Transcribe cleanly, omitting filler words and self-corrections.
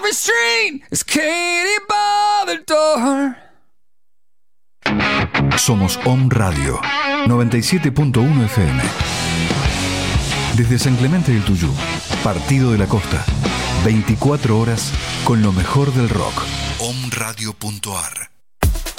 every street is Katie by the door. Somos Om Radio 97.1 FM. Desde San Clemente del Tuyú, Partido de la Costa, 24 horas con lo mejor del rock. Omradio.ar